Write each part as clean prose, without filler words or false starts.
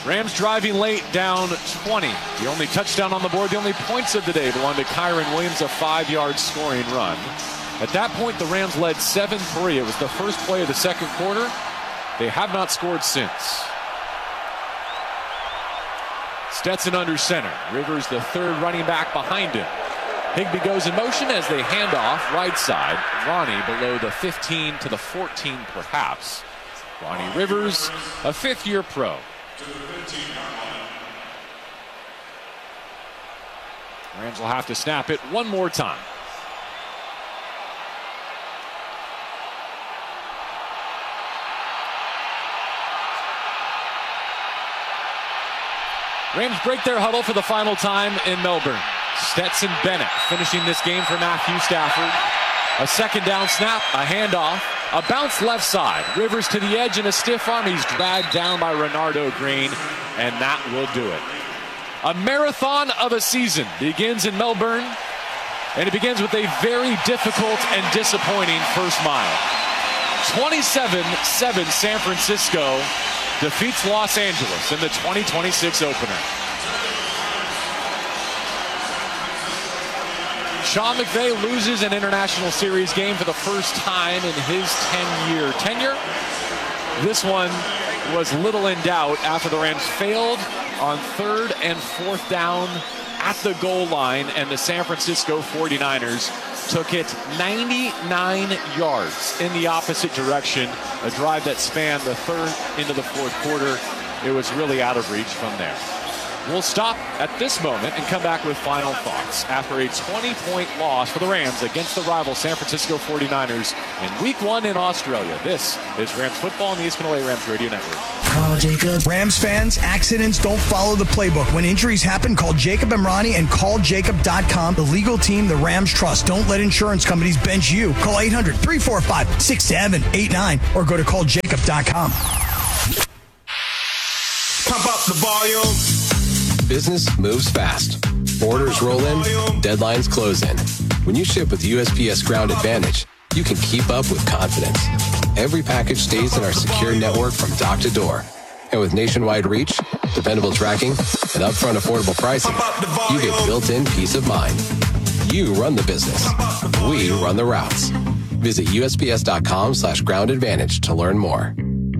Rams driving late, down 20. The only touchdown on the board, the only points of the day belong to Kyren Williams, a 5-yard scoring run. At that point, the Rams led 7-3. It was the first play of the second quarter. They have not scored since. Stetson under center. Rivers, the third running back behind him. Higbee goes in motion as they hand off right side. Ronnie below the 15 to the 14 perhaps. Ronnie Rivers, a fifth-year pro. Rams will have to snap it one more time. Rams break their huddle for the final time in Melbourne. Stetson Bennett finishing this game for Matthew Stafford. A second down snap, a handoff, a bounce left side. Rivers to the edge in a stiff arm. He's dragged down by Renardo Green, and that will do it. A marathon of a season begins in Melbourne, and it begins with a very difficult and disappointing first mile. 27-7 San Francisco defeats Los Angeles in the 2026 opener. Sean McVay loses an International Series game for the first time in his 10-year tenure. This one was little in doubt after the Rams failed on third and fourth down at the goal line, and the San Francisco 49ers took it 99 yards in the opposite direction, a drive that spanned the third into the fourth quarter. It was really out of reach from there. We'll stop at this moment and come back with final thoughts after a 20-point loss for the Rams against the rival San Francisco 49ers in Week 1 in Australia. This is Rams football on the ESPN Rams Radio Network. Call Jacob. Rams fans, accidents don't follow the playbook. When injuries happen, call Jacob Emrani and calljacob.com, the legal team the Rams trust. Don't let insurance companies bench you. Call 800-345-6789 or go to calljacob.com. Pump up the volume. Business moves fast. Orders roll in, deadlines close in. When you ship with USPS Ground Advantage, you can keep up with confidence. Every package stays in our secure network from dock to door. And with nationwide reach, dependable tracking, and upfront affordable pricing, you get built-in peace of mind. You run the business. We run the routes. Visit USPS.com/Ground Advantage to learn more.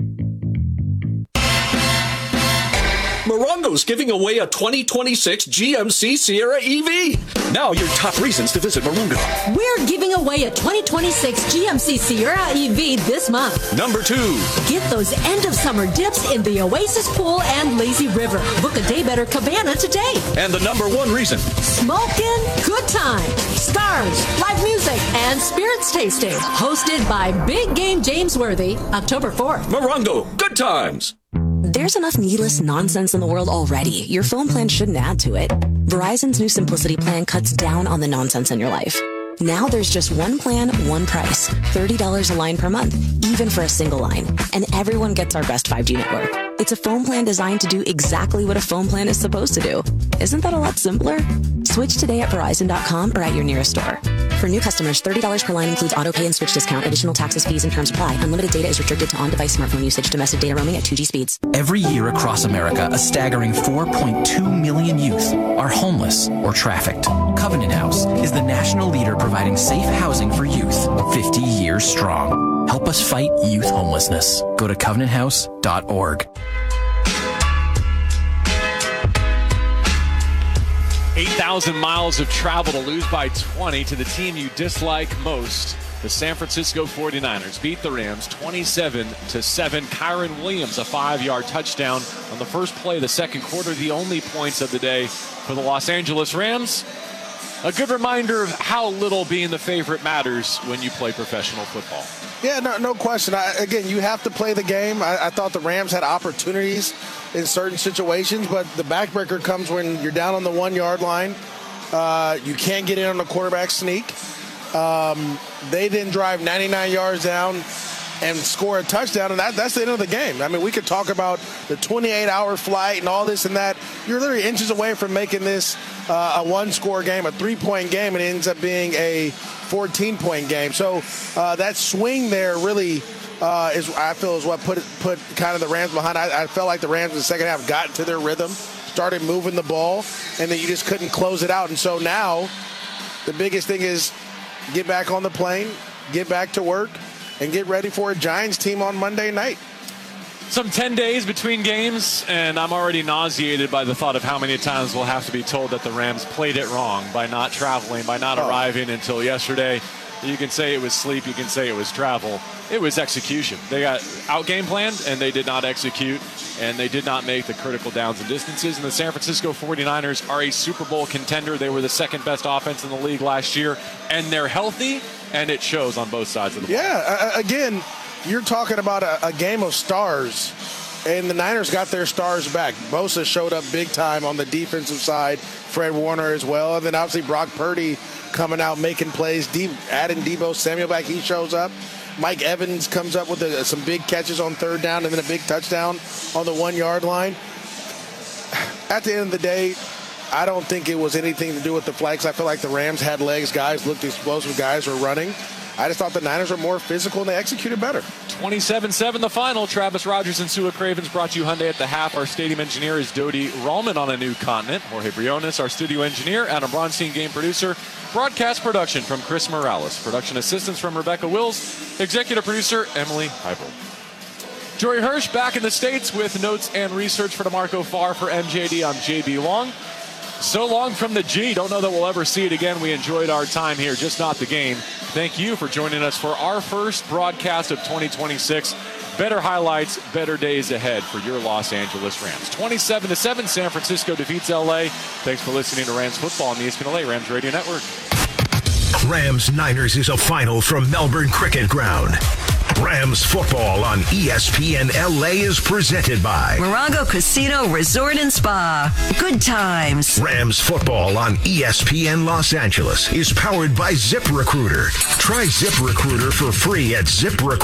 Morongo's giving away a 2026 GMC Sierra EV. Now your top reasons to visit Morongo. We're giving away a 2026 GMC Sierra EV this month. Number 2. Get those end of summer dips in the Oasis Pool and Lazy River. Book a day better cabana today. And the number 1 reason. Smokin', good time, stars, live music, and spirits tasting. Hosted by Big Game James Worthy, October 4th. Morongo, good times. There's enough needless nonsense in the world already. Your phone plan shouldn't add to it. Verizon's new Simplicity plan cuts down on the nonsense in your life. Now there's just one plan, one price. $30 a line per month, even for a single line. And everyone gets our best 5G network. It's a phone plan designed to do exactly what a phone plan is supposed to do. Isn't that a lot simpler? Switch today at Verizon.com or at your nearest store. For new customers, $30 per line includes auto pay and switch discount. Additional taxes, fees, and terms apply. Unlimited data is restricted to on-device smartphone usage. Domestic data roaming at 2G speeds. Every year across America, a staggering 4.2 million youth are homeless or trafficked. Covenant House is the national leader providing safe housing for youth, 50 years strong. Help us fight youth homelessness. Go to covenanthouse.org. 8,000 miles of travel to lose by 20 to the team you dislike most. The San Francisco 49ers beat the Rams 27-7. Kyren Williams, a 5-yard touchdown on the first play of the second quarter, the only points of the day for the Los Angeles Rams. A good reminder of how little being the favorite matters when you play professional football. Yeah, no question. Again, you have to play the game. I thought the Rams had opportunities in certain situations, but the backbreaker comes when you're down on the 1-yard line. You can't get in on the quarterback sneak. They didn't drive 99 yards down and score a touchdown, and that's the end of the game. I mean, we could talk about the 28-hour flight and all this and that. You're literally inches away from making this a one-score game, a 3-point game, and it ends up being a 14-point game. So that swing there really I feel is what put kind of the Rams behind. I felt like the Rams in the second half got into their rhythm, started moving the ball, and then you just couldn't close it out. And so now the biggest thing is get back on the plane, get back to work, and get ready for a Giants team on Monday night. Some 10 days between games, and I'm already nauseated by the thought of how many times we'll have to be told that the Rams played it wrong by not traveling, by not arriving until yesterday. You can say it was sleep, you can say it was travel. It was execution. They got out-game planned, and they did not execute, and they did not make the critical downs and distances. And the San Francisco 49ers are a Super Bowl contender. They were the second-best offense in the league last year, and they're healthy, and it shows on both sides of the ball. Yeah, again, you're talking about a game of stars, and the Niners got their stars back. Bosa showed up big time on the defensive side, Fred Warner as well, and then obviously Brock Purdy coming out making plays, adding Deebo Samuel back, he shows up. Mike Evans comes up with some big catches on third down and then a big touchdown on the 1 yard line. At the end of the day, I don't think it was anything to do with the flags. I feel like the Rams had legs, guys looked explosive, guys were running. I just thought the Niners were more physical and they executed better. 27-7 the final. Travis Rogers and Sua Cravens brought to you Hyundai at the half. Our stadium engineer is Dodi Rallman on a new continent. Jorge Briones, our studio engineer. Adam Bronstein, game producer. Broadcast production from Chris Morales. Production assistance from Rebecca Wills. Executive producer Emily Heibel. Jory Hirsch back in the States with notes and research for DeMarco Farr. For MJD, I'm JB Long. So long from the G. Don't know that we'll ever see it again. We enjoyed our time here, just not the game. Thank you for joining us for our first broadcast of 2026. Better highlights, better days ahead for your Los Angeles Rams. 27-7, San Francisco defeats LA. Thanks for listening to Rams football on the ESPN LA Rams Radio Network. Rams Niners is a final from Melbourne Cricket Ground. Rams football on ESPN LA is presented by Morongo Casino Resort and Spa. Good times. Rams football on ESPN Los Angeles is powered by ZipRecruiter. Try ZipRecruiter for free at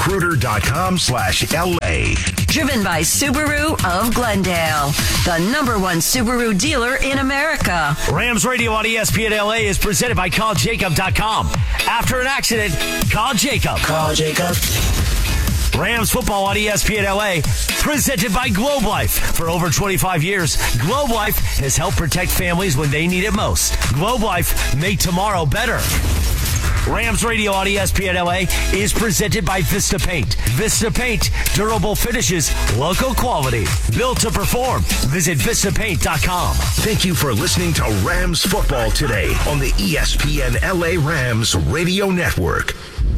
ZipRecruiter.com/LA. Driven by Subaru of Glendale, the #1 Subaru dealer in America. Rams Radio on ESPN LA is presented by CallJacob.com. After an accident, call Jacob. Call Jacob. Rams football on ESPN LA, presented by Globe Life. For over 25 years, Globe Life has helped protect families when they need it most. Globe Life, make tomorrow better. Rams Radio on ESPN LA is presented by Vista Paint. Vista Paint, durable finishes, local quality, built to perform. Visit VistaPaint.com. Thank you for listening to Rams football today on the ESPN LA Rams Radio Network.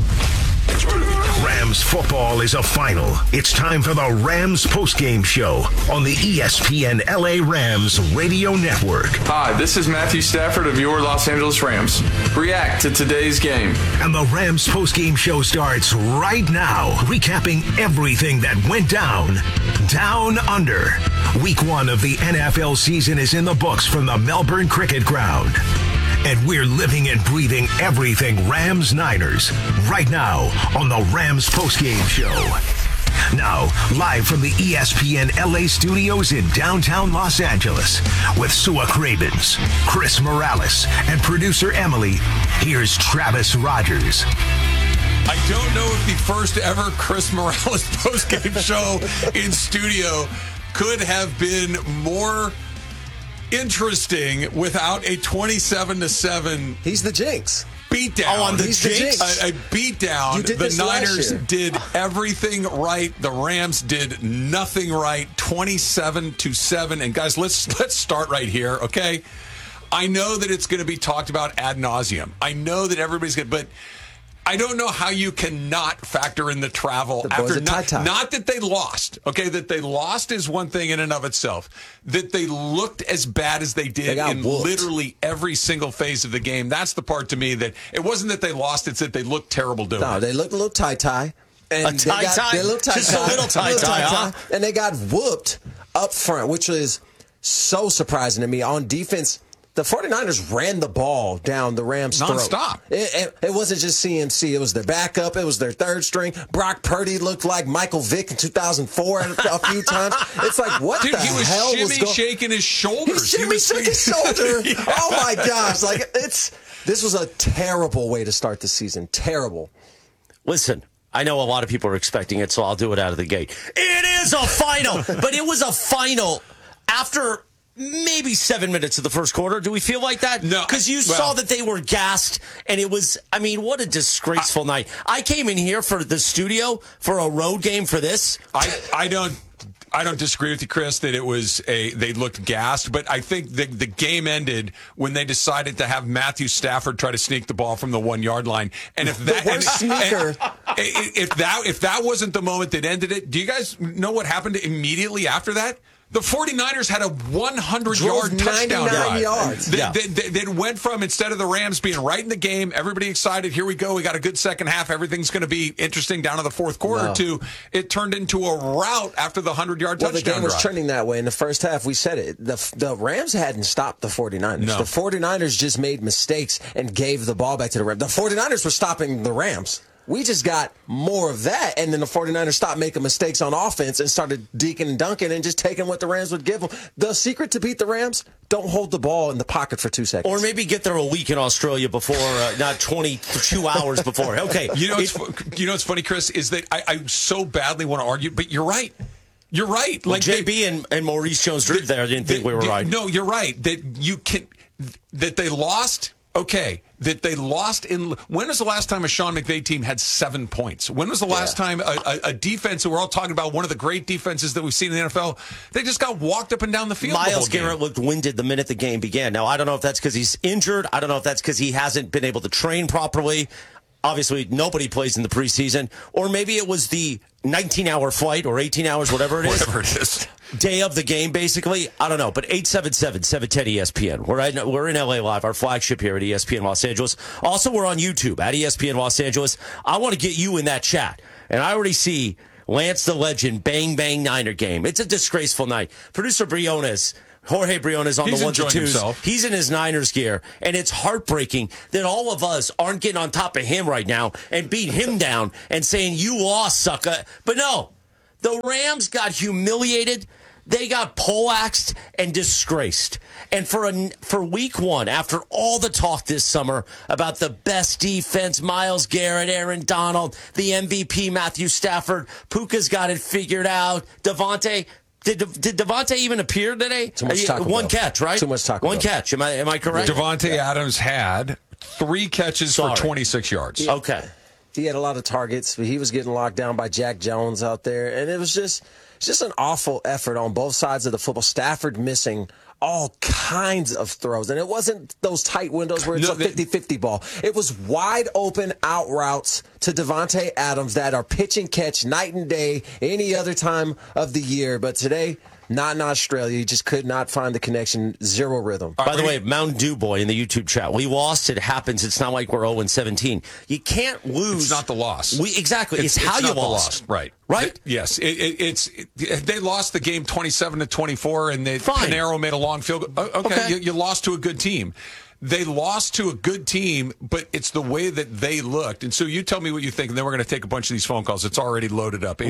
Rams football is a final. It's time for the Rams postgame show on the ESPN LA Rams Radio Network. Hi, this is Matthew Stafford of your Los Angeles Rams. React to today's game. And the Rams postgame show starts right now, recapping everything that went down under. Week 1 of the NFL season is in the books from the Melbourne Cricket Ground. And we're living and breathing everything Rams Niners right now on the Rams postgame show. Now, live from the ESPN LA studios in downtown Los Angeles with Sua Cravens, Chris Morales, and producer Emily, here's Travis Rogers. I don't know if the first ever Chris Morales postgame show in studio could have been more interesting without a 27-7. He's the jinx. Beatdown. Oh, on the jinx. A beatdown. The Niners did everything right. The Rams did nothing right. 27-7. And guys, let's start right here, okay? I know that it's going to be talked about ad nauseum. I know that everybody's going to, but I don't know how you cannot factor in the travel after not that they lost. Okay, that they lost is one thing in and of itself. That they looked as bad as they did in literally every single phase of the game. That's the part to me that it wasn't that they lost, it's that they looked terrible doing it. No, they looked a little tie-tie. And Just a little tie-tie, huh? And they got whooped up front, which is so surprising to me. On defense, the 49ers ran the ball down the Rams' throat. Non-stop. It wasn't just CMC. It was their backup. It was their third string. Brock Purdy looked like Michael Vick in 2004 a few times. It's like, what the hell was going on? He was shaking his shoulders. He was shaking his shoulder. Yeah. Oh, my gosh. This was a terrible way to start the season. Terrible. Listen, I know a lot of people are expecting it, so I'll do it out of the gate. It is a final, but it was a final after maybe 7 minutes of the first quarter. Do we feel like that? No. Because you saw that they were gassed, and it was, I mean, what a disgraceful night. I came in here for the studio for a road game for this. I don't disagree with you, Chris, that it was they looked gassed, but I think the game ended when they decided to have Matthew Stafford try to sneak the ball from the 1 yard line. And if that wasn't the moment that ended it, do you guys know what happened immediately after that? The 49ers had a 100-yard touchdown drive. Yards. They went from, instead of the Rams being right in the game, everybody excited, here we go, we got a good second half, everything's going to be interesting down to the fourth quarter, to it turned into a rout after the 100-yard touchdown drive. The game was trending that way in the first half. We said it. The Rams hadn't stopped the 49ers. No. The 49ers just made mistakes and gave the ball back to the Rams. The 49ers were stopping the Rams. We just got more of that, and then the 49ers stopped making mistakes on offense and started deking and dunking and just taking what the Rams would give them. The secret to beat the Rams, don't hold the ball in the pocket for 2 seconds. Or maybe get there a week in Australia before, not 22 hours before. Okay. You know what's funny, Chris, is that I so badly want to argue, but you're right. You're right. Like JB and Maurice Jones-Drew there didn't think we were right. No, you're right. That they lost. Okay, that they lost in. When was the last time a Sean McVay team had 7 points? When was the last time a defense, that we're all talking about, one of the great defenses that we've seen in the NFL, they just got walked up and down the field? Myles Garrett looked winded the minute the game began. Now, I don't know if that's because he's injured. I don't know if that's because he hasn't been able to train properly. Obviously, nobody plays in the preseason. Or maybe it was the 19-hour flight or 18 hours, whatever it is. Whatever it is. Day of the game, basically. I don't know. But 877-710-ESPN. We're in LA Live, our flagship here at ESPN Los Angeles. Also, we're on YouTube at ESPN Los Angeles. I want to get you in that chat. And I already see Lance the Legend, bang, bang, Niner game. It's a disgraceful night. Producer Jorge Briones on the ones and twos. Himself. He's in his Niners gear, and it's heartbreaking that all of us aren't getting on top of him right now and beat him down and saying, you lost, sucker. But no, the Rams got humiliated. They got poleaxed and disgraced. And for week one, after all the talk this summer about the best defense, Myles Garrett, Aaron Donald, the MVP, Matthew Stafford, Puka's got it figured out, Devontae. Did Devontae even appear today? Too much Taco Bell. One catch, right? Too much Taco One Bell. catch. Am I correct? Devontae Adams had 3 catches for 26 yards. Okay. He had a lot of targets, but he was getting locked down by Jack Jones out there. And it was just an awful effort on both sides of the football. Stafford missing all kinds of throws. And it wasn't those tight windows where it's a 50-50 ball. It was wide open out routes to Devontae Adams that are pitch and catch night and day any other time of the year. But today, not in Australia. You just could not find the connection. Zero rhythm. By the way, Mountain Dew Boy in the YouTube chat. We lost. It happens. It's not like we're 0-17. You can't lose. It's not the loss. Exactly. It's how you lost. Right. Right? Yes. They lost the game 27-24, and Pinero made a long field goal. Okay. You lost to a good team. They lost to a good team, but it's the way that they looked. And so you tell me what you think, and then we're going to take a bunch of these phone calls. It's already loaded up.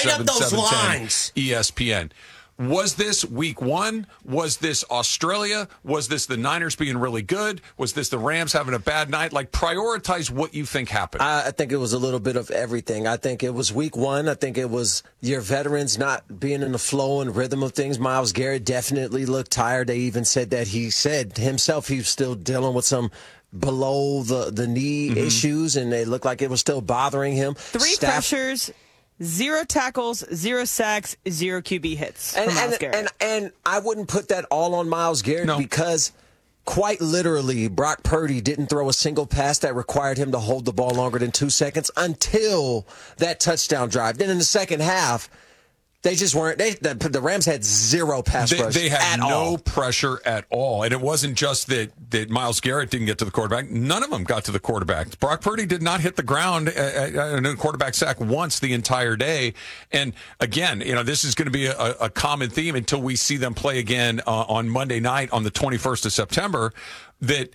877-710 ESPN. Was this week one? Was this Australia? Was this the Niners being really good? Was this the Rams having a bad night? Like, prioritize what you think happened. I think it was a little bit of everything. I think it was week one. I think it was your veterans not being in the flow and rhythm of things. Myles Garrett definitely looked tired. They even said that he said himself he was still dealing with some below the knee issues, and it looked like it was still bothering him. 3 pressures. 0 tackles, 0 sacks, 0 QB hits for Myles Garrett. And I wouldn't put that all on Myles Garrett because quite literally Brock Purdy didn't throw a single pass that required him to hold the ball longer than 2 seconds until that touchdown drive. Then in the second half, they just weren't. The Rams had 0 pass rush. They had no all. pressure at all, and it wasn't just that Myles Garrett didn't get to the quarterback. None of them got to the quarterback. Brock Purdy did not hit the ground in a quarterback sack once the entire day. And again, this is going to be a common theme until we see them play again on Monday night on the 21st of September. That.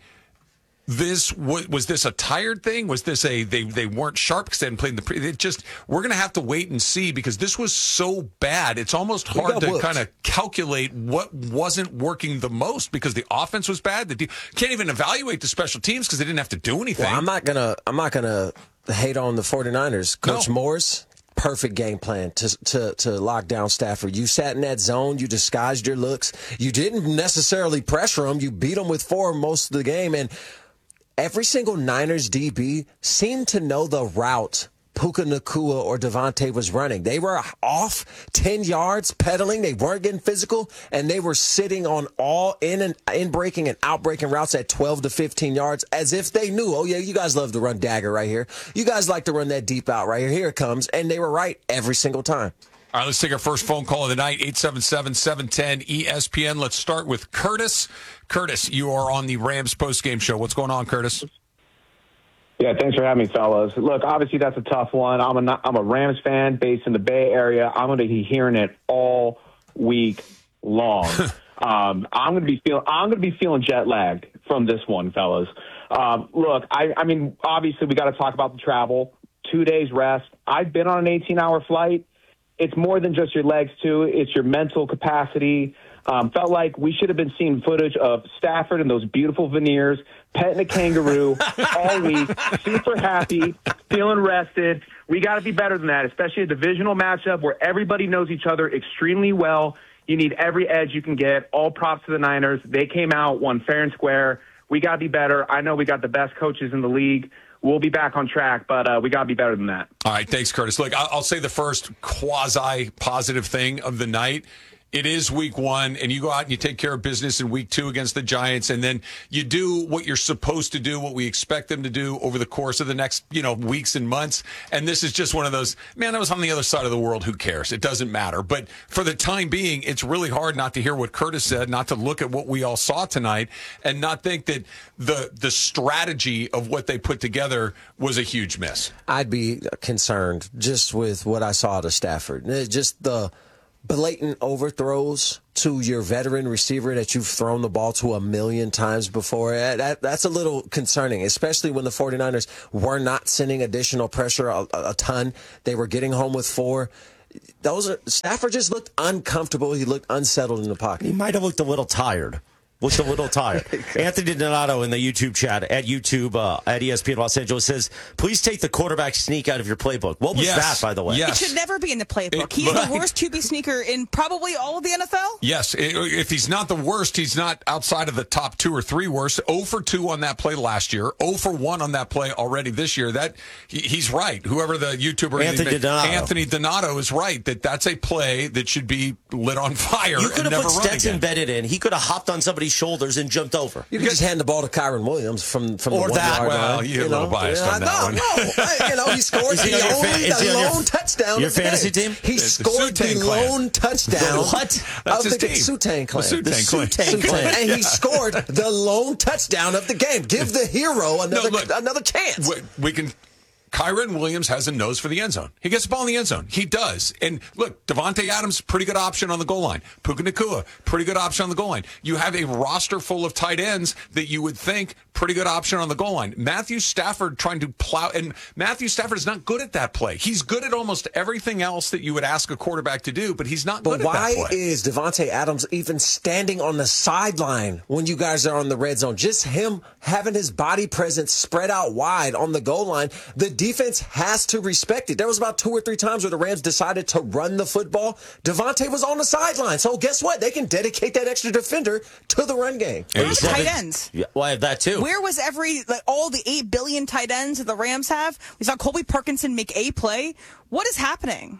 Was this a tired thing? Was this they weren't sharp because they hadn't played in the we're going to have to wait and see because this was so bad. It's almost hard to kind of calculate what wasn't working the most because the offense was bad. Can't even evaluate the special teams because they didn't have to do anything. Well, I'm not gonna hate on the 49ers. Coach Morris, perfect game plan to lock down Stafford. You sat in that zone. You disguised your looks. You didn't necessarily pressure him. You beat him with 4 most of the game. And every single Niners DB seemed to know the route Puka Nacua or Devontae was running. They were off 10 yards pedaling. They weren't getting physical, and they were sitting on all in-breaking and out-breaking routes at 12 to 15 yards as if they knew, oh, yeah, you guys love to run dagger right here. You guys like to run that deep out right here. Here it comes. And they were right every single time. All right, let's take our first phone call of the night, 877-710-ESPN. Let's start with Curtis. Curtis, you are on the Rams postgame show. What's going on, Curtis? Yeah, thanks for having me, fellas. Look, obviously that's a tough one. I'm a Rams fan based in the Bay Area. I'm going to be hearing it all week long. I'm going to be feeling jet lagged from this one, fellas. Look, I mean, obviously we got to talk about the travel. 2 days rest. I've been on an 18-hour flight. It's more than just your legs too. It's your mental capacity. Felt like we should have been seeing footage of Stafford and those beautiful veneers, petting a kangaroo all week, super happy, feeling rested. We got to be better than that, especially a divisional matchup where everybody knows each other extremely well. You need every edge you can get. All props to the Niners. They came out, won fair and square. We got to be better. I know we got the best coaches in the league. We'll be back on track, but we got to be better than that. All right, thanks, Curtis. Look, I'll say the first quasi-positive thing of the night. It is week 1, and you go out and you take care of business in week 2 against the Giants, and then you do what you're supposed to do, what we expect them to do over the course of the next, weeks and months. And this is just one of those, man, I was on the other side of the world. Who cares? It doesn't matter. But for the time being, it's really hard not to hear what Curtis said, not to look at what we all saw tonight, and not think that the strategy of what they put together was a huge miss. I'd be concerned just with what I saw to Stafford. Just the blatant overthrows to your veteran receiver that you've thrown the ball to 1,000,000 times before. That's a little concerning, especially when the 49ers were not sending additional pressure a ton. They were getting home with 4. Stafford just looked uncomfortable. He looked unsettled in the pocket. He might have looked a little tired. Anthony Donato in the YouTube chat at YouTube at ESPN Los Angeles says, please take the quarterback sneak out of your playbook. What was that, by the way? It should never be in the playbook. He's the worst QB sneaker in probably all of the NFL. Yes. If he's not the worst, he's not outside of the top 2 or 3 worst. 0 for 2 on that play last year. 0 for 1 on that play already this year. He's right. Whoever the YouTuber Anthony Donato is right. That's a play that should be lit on fire. You could have put Stetson Bennett in. He could have hopped on somebody's shoulders and jumped over. You could just hand the ball to Kyron Williams from the 1 yard line. You're a little biased on that one. No, he scored the lone touchdown. Your fantasy team? He scored the lone touchdown. What? That's his team. Sutain Clan. The Sutain Clan. And he scored the lone touchdown of the game. Give the hero another chance. We can. Kyron Williams has a nose for the end zone. He gets the ball in the end zone. He does. And look, Devontae Adams, pretty good option on the goal line. Puka Nacua, pretty good option on the goal line. You have a roster full of tight ends that you would think pretty good option on the goal line. Matthew Stafford trying to plow, and Matthew Stafford is not good at that play. He's good at almost everything else that you would ask a quarterback to do, but he's not good at that play. But why is Devontae Adams even standing on the sideline when you guys are on the red zone? Just him having his body presence spread out wide on the goal line. The defense has to respect it. There was about 2 or 3 times where the Rams decided to run the football. Devontae was on the sideline. So guess what? They can dedicate that extra defender to the run game. Where was tight ends? Yeah, well, I have that too. Where was all the 8 billion tight ends that the Rams have? We saw Colby Parkinson make a play. What is happening?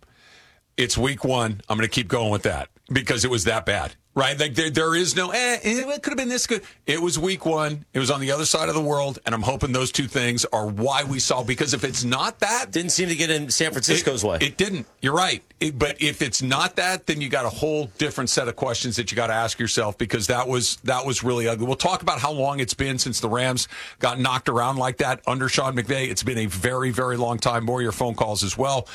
It's week 1. I'm going to keep going with that because it was that bad. Right? Like there is no, it could have been this good. It was week 1. It was on the other side of the world. And I'm hoping those 2 things are why we saw, because if it's not that. Didn't seem to get in San Francisco's way. It didn't. You're right. But if it's not that, then you got a whole different set of questions that you got to ask yourself, because that was really ugly. We'll talk about how long it's been since the Rams got knocked around like that under Sean McVay. It's been a very, very long time. More of your phone calls as well.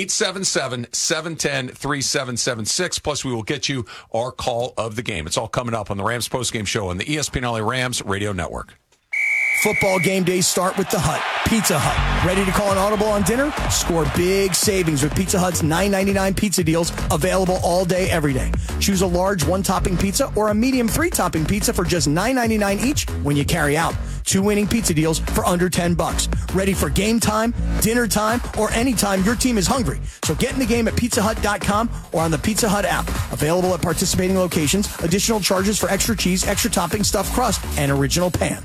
877-710-3776. Plus, we will get you our call of the game. It's all coming up on the Rams postgame show on the ESPN LA Rams Radio Network. Football game days start with the Hut. Pizza Hut. Ready to call an audible on dinner? Score big savings with Pizza Hut's $9.99 pizza deals available all day, every day. Choose a large 1-topping pizza or a medium 3-topping pizza for just $9.99 each when you carry out. 2 winning pizza deals for under $10. Ready for game time, dinner time, or anytime your team is hungry. So get in the game at pizzahut.com or on the Pizza Hut app. Available at participating locations. Additional charges for extra cheese, extra topping, stuffed crust, and original pan.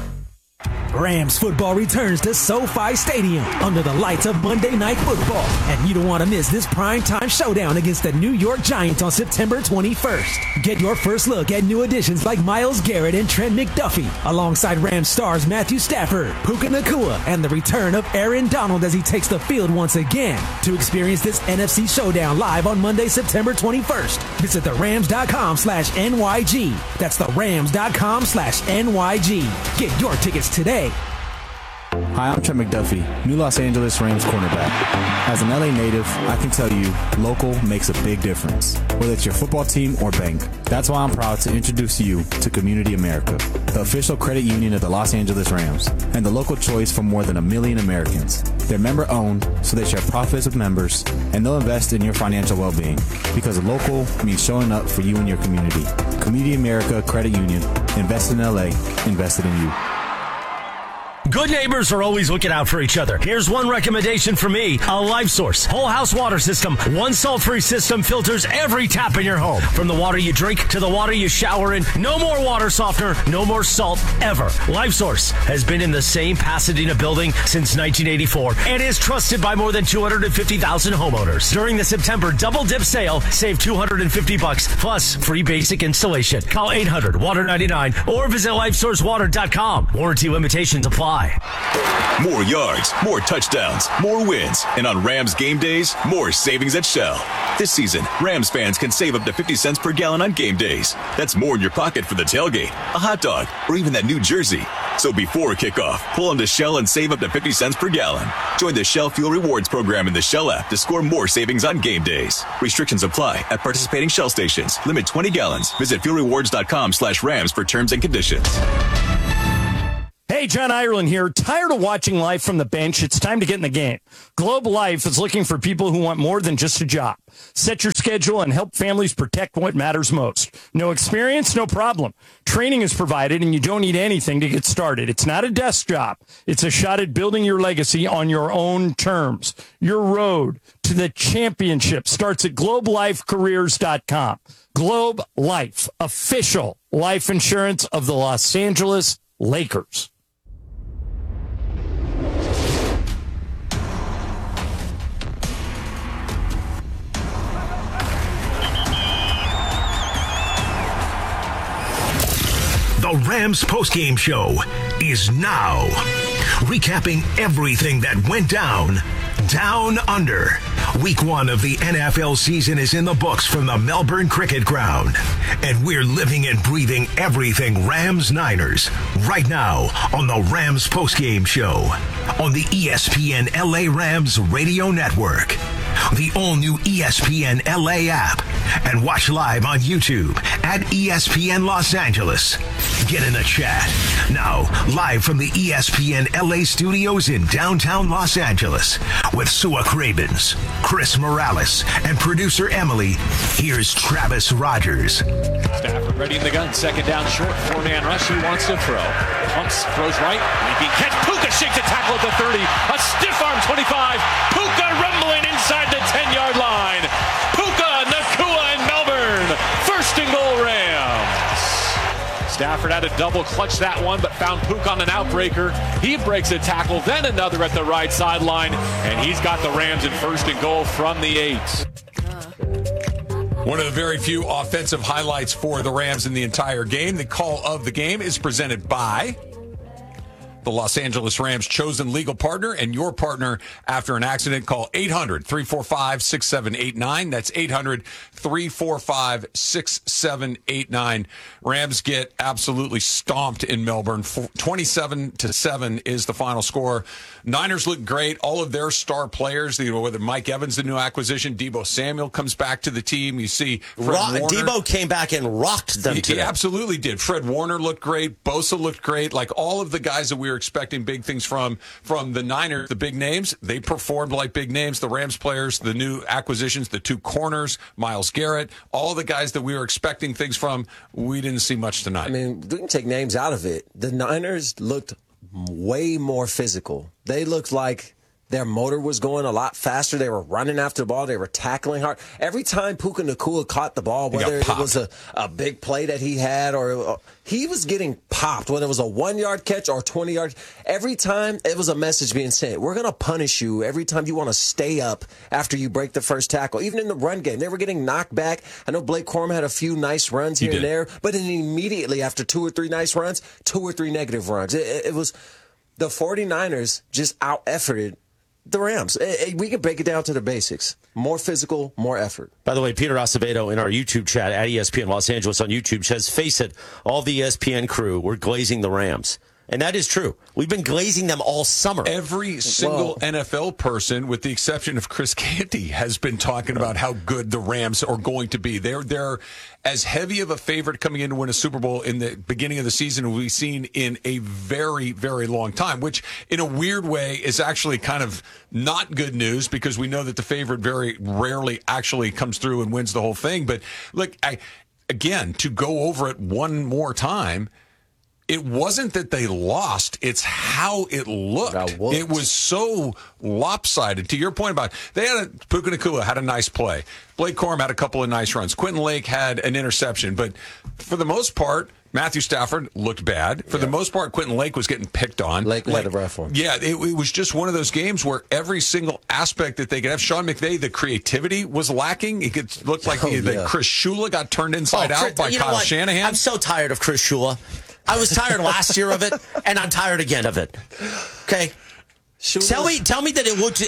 Rams football returns to SoFi Stadium under the lights of Monday Night Football. And you don't want to miss this primetime showdown against the New York Giants on September 21st. Get your first look at new additions like Myles Garrett and Trent McDuffie, alongside Rams stars Matthew Stafford, Puka Nacua, and the return of Aaron Donald as he takes the field once again. To experience this NFC showdown live on Monday, September 21st, visit therams.com/NYG. That's therams.com/NYG. Get your tickets today. Hi, I'm Trent McDuffie, new Los Angeles Rams cornerback. As an LA native, I can tell you, local makes a big difference, whether it's your football team or bank. That's why I'm proud to introduce you to Community America, the official credit union of the Los Angeles Rams, and the local choice for more than 1 million Americans. They're member-owned, so they share profits with members, and they'll invest in your financial well-being, because local means showing up for you and your community. Community America Credit Union, invested in LA, invested in you. Good neighbors are always looking out for each other. Here's one recommendation from me. A LifeSource whole house water system. One salt-free system filters every tap in your home. From the water you drink to the water you shower in. No more water softener, no more salt ever. LifeSource has been in the same Pasadena building since 1984 and is trusted by more than 250,000 homeowners. During the September double dip sale, save $250 plus free basic installation. Call 800-WATER-99 or visit LifeSourceWater.com. Warranty limitations apply. More yards, more touchdowns, more wins. And on Rams game days, more savings at Shell. This season, Rams fans can save up to 50 cents per gallon on game days. That's more in your pocket for the tailgate, a hot dog, or even that new jersey. So before kickoff, pull into Shell and save up to 50 cents per gallon. Join the Shell Fuel Rewards program in the Shell app to score more savings on game days. Restrictions apply at participating Shell stations. Limit 20 gallons. Visit fuelrewards.com/Rams for terms and conditions. Hey, John Ireland here. Tired of watching life from the bench? It's time to get in the game. Globe Life is looking for people who want more than just a job. Set your schedule and help families protect what matters most. No experience? No problem. Training is provided and you don't need anything to get started. It's not a desk job. It's a shot at building your legacy on your own terms. Your road to the championship starts at globelifecareers.com. Globe Life, official life insurance of the Los Angeles Lakers. The Rams postgame show is now. Recapping everything that went down under. Week 1 of the NFL season is in the books from the Melbourne Cricket Ground. And we're living and breathing everything Rams-Niners right now on the Rams postgame show on the ESPN LA Rams radio network, the all-new ESPN LA app, and watch live on YouTube at ESPN Los Angeles. Get in the chat. Now, live from the ESPN LA studios in downtown Los Angeles with Sua Cravens, Chris Morales, and producer Emily, here's Travis Rogers. Stafford ready in the gun. Second down short. 4-man rush. He wants to throw. Pumps, throws right. Leaping catch. Puka shakes a tackle at the 30. A stiff arm 25. Puka rumbling inside the 10-yard line. Puka, Nacua, and Melbourne. First and goal, Rams. Stafford had to double clutch that one, but found Puka on an outbreaker. He breaks a tackle, then another at the right sideline, and he's got the Rams in first and goal from the 8. One of the very few offensive highlights for the Rams in the entire game. The call of the game is presented by the Los Angeles Rams' chosen legal partner and your partner after an accident. Call 800-345-6789. That's 800-345-6789. Rams get absolutely stomped in Melbourne. 27-7 is the final score. Niners look great. All of their star players, whether Mike Evans, the new acquisition, Deebo Samuel comes back to the team. You see Fred Warner. Deebo came back and rocked them today. He absolutely did. Fred Warner looked great. Bosa looked great. Like all of the guys that we were were expecting big things from the Niners, the big names, they performed like big names. The Rams players, the new acquisitions, the 2 corners, Myles Garrett, all the guys that we were expecting things from, we didn't see much tonight. I mean, we can take names out of it. The Niners looked way more physical. They looked like their motor was going a lot faster. They were running after the ball. They were tackling hard. Every time Puka Nacua caught the ball, whether it was a big play that he had or he was getting popped, whether it was a 1-yard catch or 20 yards. Every time it was a message being sent. We're going to punish you every time you want to stay up after you break the first tackle. Even in the run game, they were getting knocked back. I know Blake Corum had a few nice runs here and there, but then immediately after 2 or 3 nice runs, 2 or 3 negative runs. It was the 49ers just out-efforted the Rams. We can break it down to the basics. More physical, more effort. By the way, Peter Acevedo in our YouTube chat at ESPN Los Angeles on YouTube says, face it, all the ESPN crew, we're glazing the Rams. And that is true. We've been glazing them all summer. Every single NFL person, with the exception of Chris Canty, has been talking about how good the Rams are going to be. They're as heavy of a favorite coming in to win a Super Bowl in the beginning of the season as we've seen in a very, very long time, which in a weird way is actually kind of not good news because we know that the favorite very rarely actually comes through and wins the whole thing. But look, again, to go over it one more time, it wasn't that they lost, it's how it looked. It was so lopsided. To your point about Puka Nacua had a nice play. Blake Corum had a couple of nice runs. Quentin Lake had an interception. But for the most part, Matthew Stafford looked bad. For the most part, Quentin Lake was getting picked on. Lake had a rough one. Yeah, it was just one of those games where every single aspect that they could have. Sean McVay, the creativity was lacking. It looked like Chris Shula got turned inside out by Kyle Shanahan. I'm so tired of Chris Shula. I was tired last year of it, and I'm tired again of it. Okay. Tell me that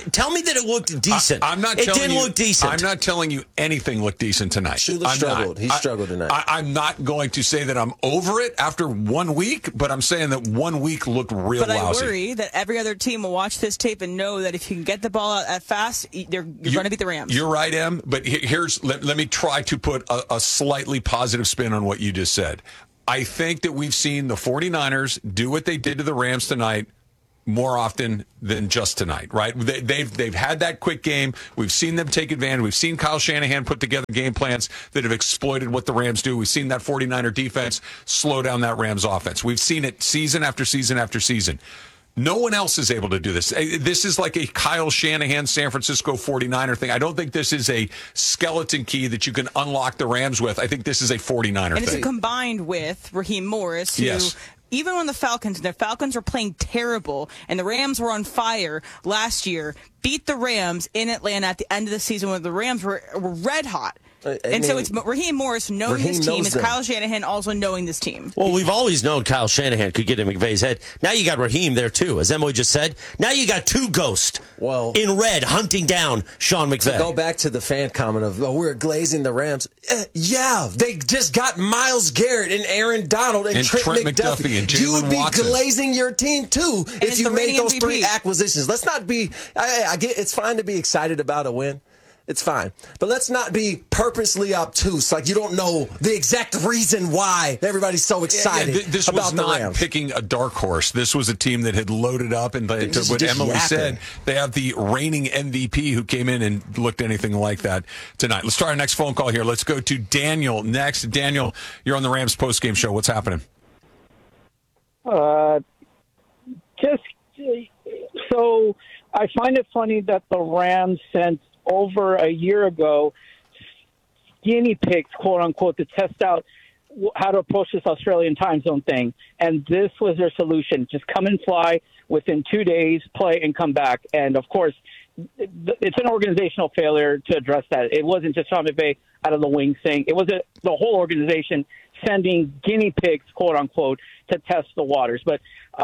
it looked decent. It didn't look decent. I'm not telling you anything looked decent tonight. Shula struggled. He struggled tonight. I'm not going to say that I'm over it after 1 week, but I'm saying that 1 week looked real lousy. But I worry that every other team will watch this tape and know that if you can get the ball out that fast, you're going to beat the Rams. You're right, Em. But let me try to put a slightly positive spin on what you just said. I think that we've seen the 49ers do what they did to the Rams tonight more often than just tonight, right? They've had that quick game. We've seen them take advantage. We've seen Kyle Shanahan put together game plans that have exploited what the Rams do. We've seen that 49er defense slow down that Rams offense. We've seen it season after season after season. No one else is able to do this. This is like a Kyle Shanahan San Francisco 49er thing. I don't think this is a skeleton key that you can unlock the Rams with. I think this is a 49er and thing. it's combined with Raheem Morris, who even when the Falcons were playing terrible and the Rams were on fire last year, beat the Rams in Atlanta at the end of the season when the Rams were red hot. So it's Raheem Morris knowing this team. It's Kyle Shanahan also knowing this team. Well, we've always known Kyle Shanahan could get in McVay's head. Now you got Raheem there, too. As Emily just said, now you got 2 ghosts in red hunting down Sean McVay. To go back to the fan comment of, we're glazing the Rams. Yeah, they just got Myles Garrett and Aaron Donald and Trent McDuffie. And you would be Watson. glazing your team, too, if you made those MVP. 3 acquisitions. Let's not be, I get it's fine to be excited about a win. It's fine. But let's not be purposely obtuse. Like you don't know the exact reason why everybody's so excited this about was the not Rams. Picking a dark horse. This was a team that had loaded up. And to what Emily said, they have the reigning MVP who came in and looked anything like that tonight. Let's try our next phone call here. Let's go to Daniel next. Daniel, you're on the Rams postgame show. What's happening? So I find it funny that the Rams sent over a year ago guinea pigs, quote unquote, to test out how to approach this Australian time zone thing. And this was their solution. Just come and fly within 2 days, play and come back. And of course, it's an organizational failure to address that. It wasn't just Sean McVay out of the wings saying it was the whole organization sending guinea pigs, quote unquote, to test the waters. But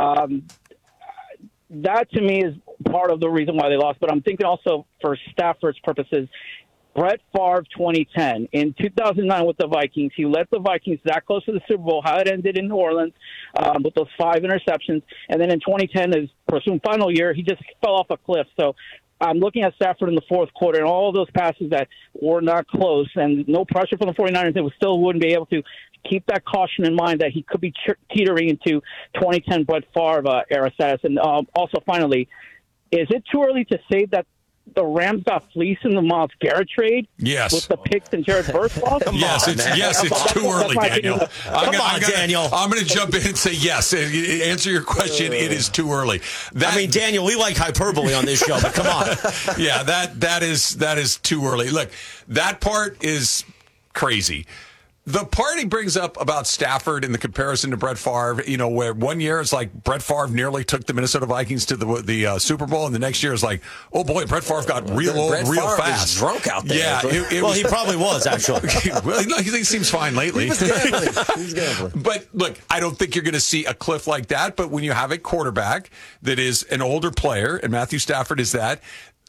that to me is part of the reason why they lost. But I'm thinking also for Stafford's purposes, Brett Favre 2010. In 2009 with the Vikings, he led the Vikings that close to the Super Bowl, how it ended in New Orleans with those 5 interceptions. And then in 2010, his presumed final year, he just fell off a cliff. So I'm looking at Stafford in the fourth quarter and all of those passes that were not close and no pressure from the 49ers. They still wouldn't be able to keep that caution in mind that he could be teetering into 2010 Brett Favre era status. And also, finally, is it too early to say that the Rams got fleeced in the Myles Garrett trade? Yes. With the picks and Jared Verse-Loss? It's too early, Daniel. Daniel. I'm going to jump in and say yes. Answer your question. It is too early. Daniel, we like hyperbole on this show, but come on. Yeah, that is too early. Look, that part is crazy. The part he brings up about Stafford and the comparison to Brett Favre, where one year it's like Brett Favre nearly took the Minnesota Vikings to the Super Bowl, and the next year is like, oh boy, Brett Favre got real old, real fast. Is drunk out there. Yeah, he probably was actually. Well, he seems fine lately. He was gambling. But look, I don't think you're going to see a cliff like that. But when you have a quarterback that is an older player, and Matthew Stafford is that,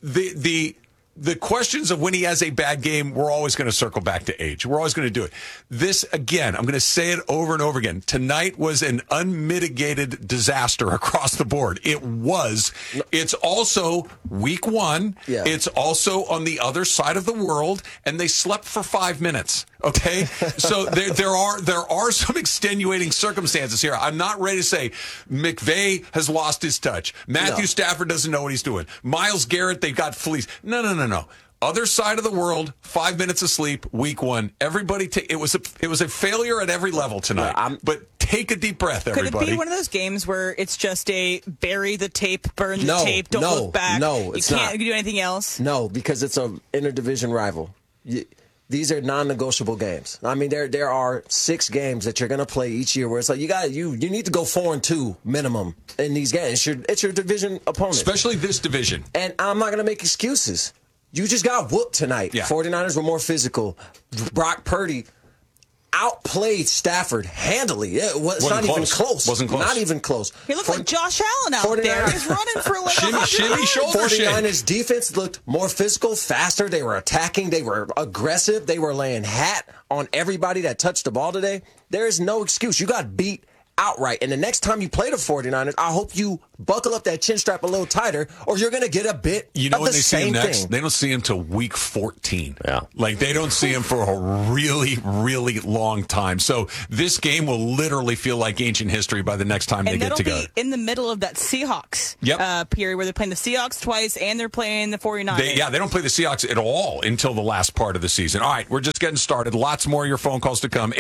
the questions of when he has a bad game, we're always going to circle back to age. We're always going to do it. This, again, I'm going to say it over and over again. Tonight was an unmitigated disaster across the board. It was. It's also week one. Yeah. It's also on the other side of the world, and they slept for 5 minutes. Okay, so there are some extenuating circumstances here. I'm not ready to say McVay has lost his touch. Matthew Stafford doesn't know what he's doing. Myles Garrett, they've got fleas. No. Other side of the world, 5 minutes of sleep, week one. Everybody, it was a failure at every level tonight. But take a deep breath, everybody. Could it be one of those games where it's just a bury the tape, burn the tape, don't look back? No, it's you can't do anything else? No, because it's an interdivision rival. These are non-negotiable games. I mean, there are 6 games that you're going to play each year where it's like you need to go 4-2 minimum in these games. It's your division opponent, especially this division. And I'm not going to make excuses. You just got whooped tonight. Yeah. 49ers were more physical. Brock Purdy outplayed Stafford handily. It's not even close. Wasn't close. Not even close. He looked like Josh Allen out there. He's running for like shimmy shoulder 49ers defense looked more physical, faster. They were attacking. They were aggressive. They were laying hat on everybody that touched the ball today. There is no excuse. You got beat outright. And the next time you play the 49ers, I hope you buckle up that chin strap a little tighter, or you're going to get a bit of when the they see him same next, thing. they don't see him till week 14. Yeah. Like, they don't see him for a really, really long time. So this game will literally feel like ancient history by the next time they get together. Be in the middle of that Seahawks period where they're playing the Seahawks twice and they're playing the 49ers. They don't play the Seahawks at all until the last part of the season. All right, we're just getting started. Lots more of your phone calls to come.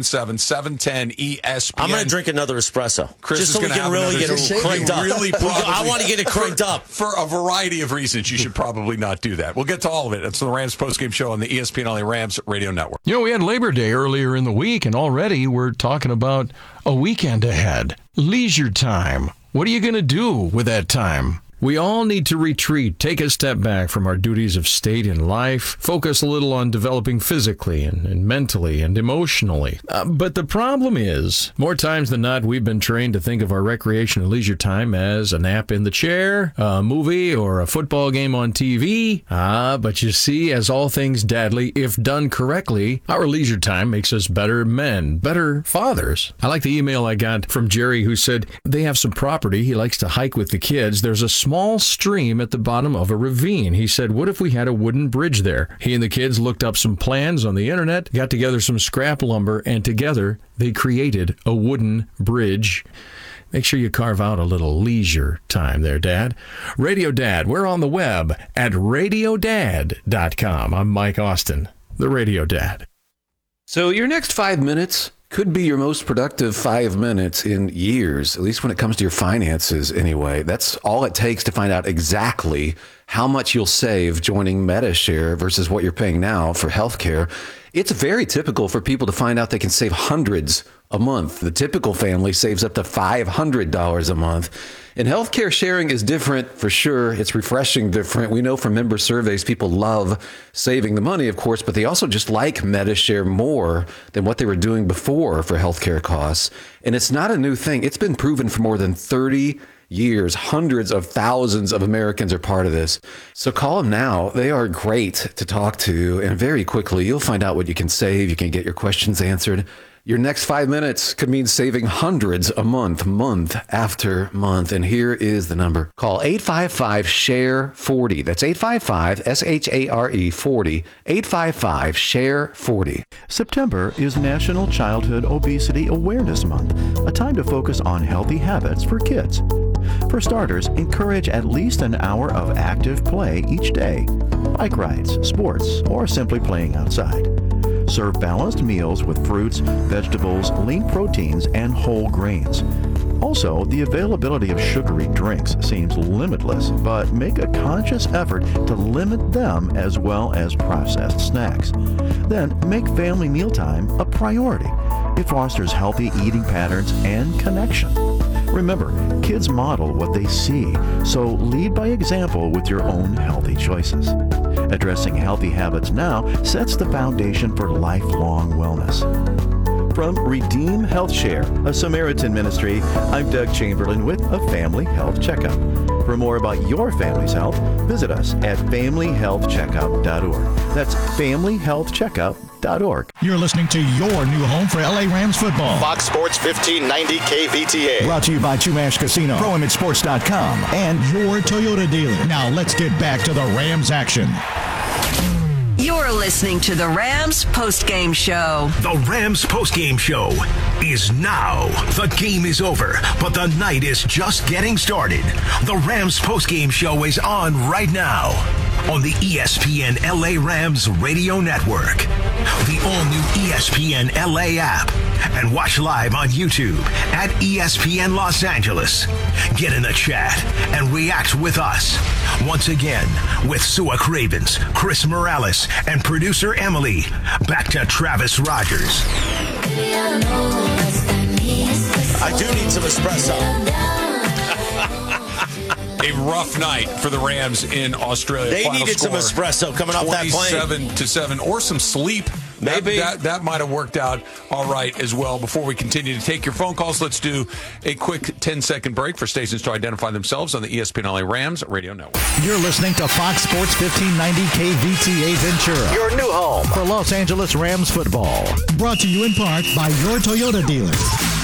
877-710-ESPN. I'm going to drink another espresso. Chris just so we can really get it cranked up. I want to get it cranked up. For a variety of reasons, you should probably not do that. We'll get to all of it. It's the Rams postgame show on the ESPN LA Rams radio network. We had Labor Day earlier in the week, and already we're talking about a weekend ahead. Leisure time. What are you going to do with that time? We all need to retreat, take a step back from our duties of state and life, focus a little on developing physically and mentally and emotionally. But the problem is, more times than not, we've been trained to think of our recreation and leisure time as a nap in the chair, a movie, or a football game on TV. But you see, as all things dadly, if done correctly, our leisure time makes us better men, better fathers. I like the email I got from Jerry, who said they have some property. He likes to hike with the kids. There's a small stream at the bottom of a ravine. He said, what if we had a wooden bridge there? He and the kids looked up some plans on the internet, got together some scrap lumber, and together they created a wooden bridge. Make sure you carve out a little leisure time there, Dad. Radio Dad, we're on the web at radiodad.com. I'm Mike Austin, the Radio Dad. So your next 5 minutes could be your most productive 5 minutes in years, at least when it comes to your finances anyway. That's all it takes to find out exactly how much you'll save joining Medi-Share versus what you're paying now for healthcare. It's very typical for people to find out they can save hundreds a month. The typical family saves up to $500 a month. And healthcare sharing is different for sure. It's refreshing different. We know from member surveys, people love saving the money, of course, but they also just like Medi-Share more than what they were doing before for healthcare costs. And it's not a new thing. It's been proven for more than 30 years. Hundreds of thousands of Americans are part of this. So call them now. They are great to talk to. And very quickly, you'll find out what you can save. You can get your questions answered. Your next 5 minutes could mean saving hundreds a month, month after month. And here is the number. Call 855-SHARE-40. That's 855-SHARE 40. 855-SHARE-40. September is National Childhood Obesity Awareness Month, a time to focus on healthy habits for kids. For starters, encourage at least an hour of active play each day. Bike rides, sports, or simply playing outside. Serve balanced meals with fruits, vegetables, lean proteins, and whole grains. Also, the availability of sugary drinks seems limitless, but make a conscious effort to limit them as well as processed snacks. Then, make family mealtime a priority. It fosters healthy eating patterns and connection. Remember, kids model what they see, so lead by example with your own healthy choices. Addressing healthy habits now sets the foundation for lifelong wellness. From Redeem Health Share, a Samaritan ministry, I'm Doug Chamberlain with a Family Health Checkup. For more about your family's health, visit us at FamilyHealthCheckup.org. That's FamilyHealthCheckup.org. You're listening to your new home for LA Rams football. Fox Sports 1590 KVTA. Brought to you by Chumash Casino, ProImageSports.com, and your Toyota dealer. Now let's get back to the Rams action. You're listening to the Rams postgame show. The Rams postgame show is now. The game is over, but the night is just getting started. The Rams postgame show is on right now on the ESPN LA Rams radio network, the all-new ESPN LA app, and watch live on YouTube at ESPN Los Angeles. Get in the chat and react with us. Once again, with Sua Cravens, Chris Morales, and producer Emily. Back to Travis Rogers. I do need some espresso. A rough night for the Rams in Australia. They Final needed some score, espresso coming off that plane. 27-7, or some sleep. Maybe. That might have worked out all right as well. Before we continue to take your phone calls, let's do a quick 10-second break for stations to identify themselves on the ESPN LA Rams radio network. You're listening to Fox Sports 1590 KVTA Ventura. Your new home for Los Angeles Rams football. Brought to you in part by your Toyota dealers.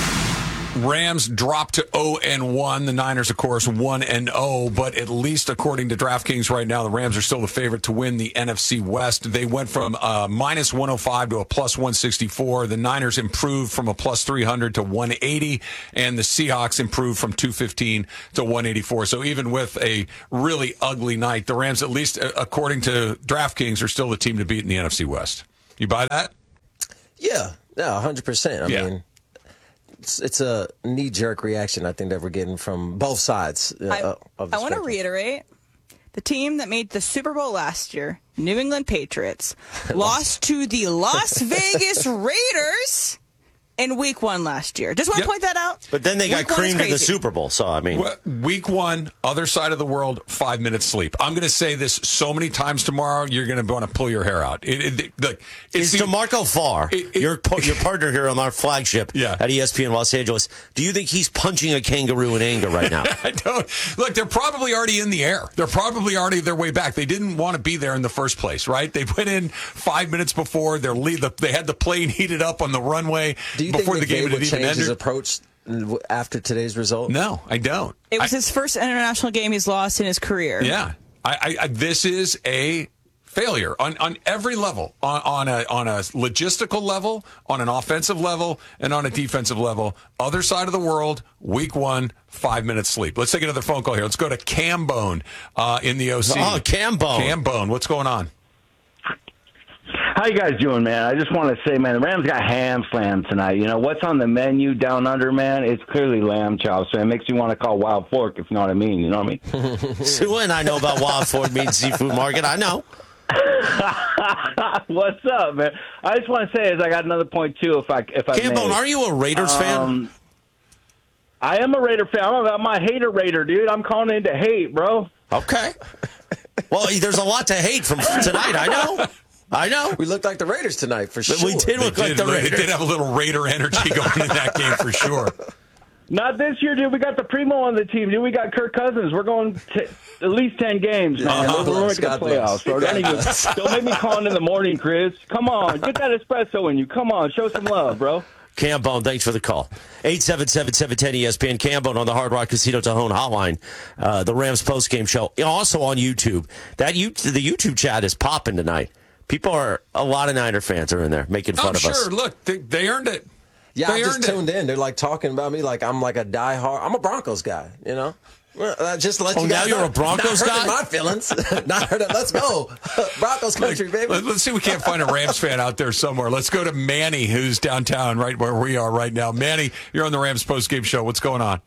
Rams dropped to 0-1. The Niners, of course, 1-0. But at least according to DraftKings right now, the Rams are still the favorite to win the NFC West. They went from minus 105 to a plus 164. The Niners improved from a plus 300 to 180. And the Seahawks improved from 215 to 184. So even with a really ugly night, the Rams, at least according to DraftKings, are still the team to beat in the NFC West. You buy that? Yeah, 100%. I mean, it's a knee-jerk reaction, I think, that we're getting from both sides of the I want to reiterate, the team that made the Super Bowl last year, New England Patriots, lost to the Las Vegas Raiders in Week 1 last year. Just want to point that out. But then they got creamed in the Super Bowl, so I mean. Week 1, other side of the world, 5 minutes sleep. I'm going to say this so many times tomorrow, you're going to want to pull your hair out. Is DeMarco Farr, your partner here on our flagship at ESPN Los Angeles, do you think he's punching a kangaroo in anger right now? I don't. Look, they're probably already in the air. They're probably already their way back. They didn't want to be there in the first place, right? They went in 5 minutes before their lead. They had the plane heated up on the runway. Do you before think the game would had even change his ended. approach after today's result? No, I don't. It was his first international game he's lost in his career. Yeah, this is a failure on every level, on a logistical level, on an offensive level, and on a defensive level. Other side of the world, Week 1, 5 minutes sleep. Let's take another phone call here. Let's go to Cambone in the OC. Oh, Cambone. Cambone, what's going on? How you guys doing, man? I just want to say, man, the Rams got ham slam tonight. You know, what's on the menu down under, man? It's clearly lamb chops, so it makes you want to call Wild Fork, if you know what I mean. You know what I mean? Sue and I know about Wild Fork Meat Seafood Market. I know. What's up, man? I just want to say is I got another point, too, if I Cambone, are you a Raiders fan? I am a Raider fan. I'm a hater Raider, dude. I'm calling in to hate, bro. Okay. Well, there's a lot to hate from tonight, I know. We looked like the Raiders tonight, for sure. We did look like the Raiders. They did have a little Raider energy going in that game, for sure. Not this year, dude. We got the Primo on the team, dude. We got Kirk Cousins. We're going to at least 10 games, man. We're making the playoffs, bro. Don't make me call in the morning, Chris. Come on. Get that espresso in you. Come on. Show some love, bro. Cambone, thanks for the call. 877-710-ESPN. Cambone on the Hard Rock Casino Tejon hotline. The Rams postgame show. Also on YouTube. The YouTube chat is popping tonight. A lot of Niner fans are in there making fun of us. Sure. Look, they earned it. Yeah, I just tuned in. They're like talking about me like I'm like a diehard. I'm a Broncos guy, you know? Well, just to let you guys now you're know, a Broncos not guy? hurting my feelings. Not hurting. Let's go. Broncos country, baby. Let's see if we can't find a Rams fan out there somewhere. Let's go to Manny, who's downtown right where we are right now. Manny, you're on the Rams postgame show. What's going on?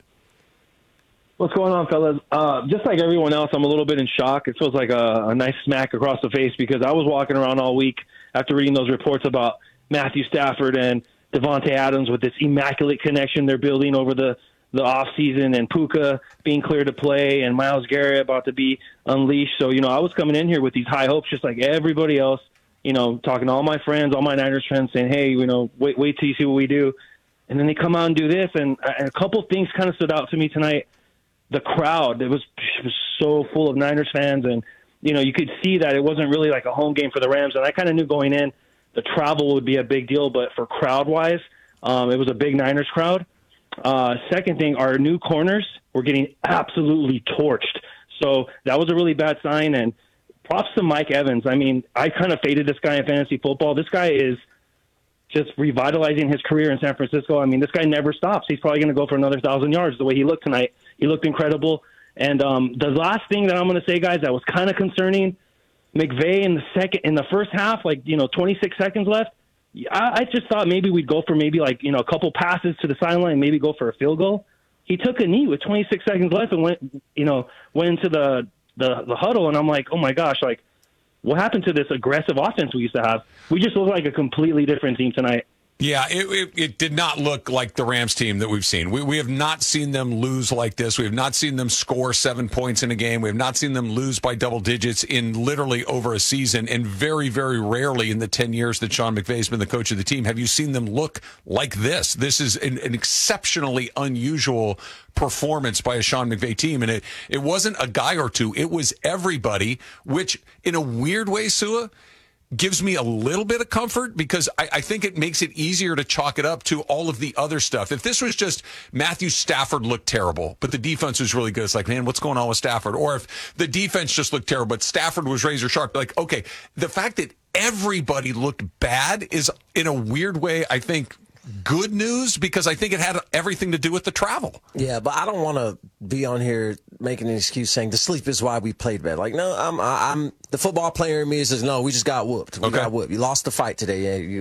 What's going on, fellas? Just like everyone else, I'm a little bit in shock. It feels like a nice smack across the face because I was walking around all week after reading those reports about Matthew Stafford and Devontae Adams with this immaculate connection they're building over the offseason, and Puka being clear to play, and Myles Garrett about to be unleashed. So, I was coming in here with these high hopes just like everybody else, talking to all my friends, all my Niners friends, saying, hey, wait till you see what we do. And then they come out and do this, and a couple things kind of stood out to me tonight. The crowd, it was so full of Niners fans, and, you could see that it wasn't really like a home game for the Rams, and I kind of knew going in the travel would be a big deal, but for crowd-wise, it was a big Niners crowd. Second thing, our new corners were getting absolutely torched. So that was a really bad sign, and props to Mike Evans. I mean, I kind of faded this guy in fantasy football. This guy is just revitalizing his career in San Francisco. I mean, this guy never stops. He's probably going to go for another 1,000 yards the way he looked tonight. He looked incredible. And the last thing that I'm going to say, guys, that was kind of concerning, McVay in the first half, 26 seconds left, I just thought maybe we'd go for a couple passes to the sideline, maybe go for a field goal. He took a knee with 26 seconds left and went into the huddle, and I'm like, oh my gosh, what happened to this aggressive offense we used to have? We just look like a completely different team tonight. Yeah, it did not look like the Rams team that we've seen. We have not seen them lose like this. We have not seen them score 7 points in a game. We have not seen them lose by double digits in literally over a season. And very, very rarely in the 10 years that Sean McVay has been the coach of the team have you seen them look like this. This is an exceptionally unusual performance by a Sean McVay team. And it wasn't a guy or two. It was everybody, which in a weird way, Sua, gives me a little bit of comfort because I think it makes it easier to chalk it up to all of the other stuff. If this was just Matthew Stafford looked terrible, but the defense was really good, it's like, man, what's going on with Stafford? Or if the defense just looked terrible, but Stafford was razor sharp, like, okay, the fact that everybody looked bad is, in a weird way, I think, good news because I think it had everything to do with the travel. Yeah, but I don't want to be on here making an excuse saying the sleep is why we played bad. No, I'm the football player in me says no. We just got whooped. We got whooped. You lost the fight today. Yeah,